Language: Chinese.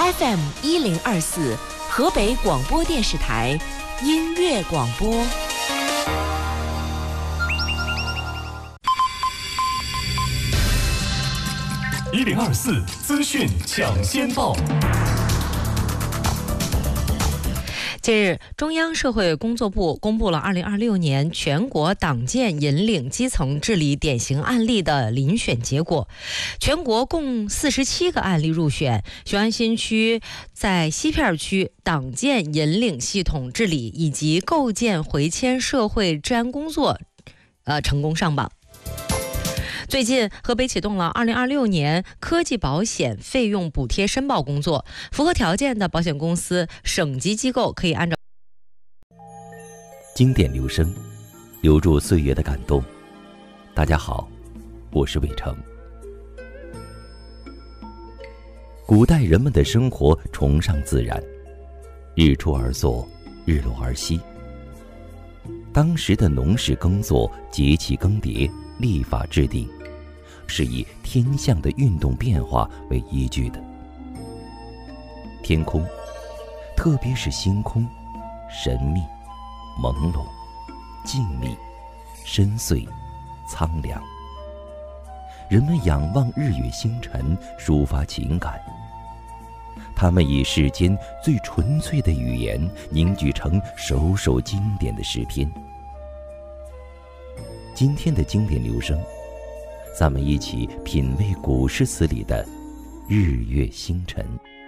FM1024，河北广播电视台音乐广播。 1024资讯抢先报。 近日，中央社会工作部公布了2026年全国党建引领基层治理典型案例的遴选结果，全国共47个案例入选，雄安新区在西片区党建引领系统治理以及构建回迁社会治安工作成功上榜。最近，河北启动了2026年科技保险费用补贴申报工作，符合条件的保险公司、省级机构可以按照经典留声，留住岁月的感动。大家好，我是伟成。古代人们的生活崇尚自然，日出而作，日落而息。当时的农事耕作、节气更迭、历法制定，是以天象的运动变化为依据的。天空，特别是星空，神秘、朦胧、静谧、深邃、苍凉。人们仰望日月星辰，抒发情感。他们以世间最纯粹的语言凝聚成首首经典的诗篇。今天的经典留声，咱们一起品味古诗词里的日月星辰。